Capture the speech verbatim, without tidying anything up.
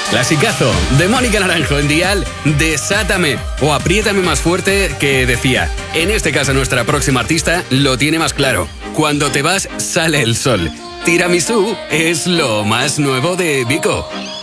Clasicazo de Mónica Naranjo en Dial, Desátame o Apriétame más fuerte, que decía, en este caso nuestra próxima artista lo tiene más claro. Cuando te vas, sale el sol. Tiramisú es lo más nuevo de Vico.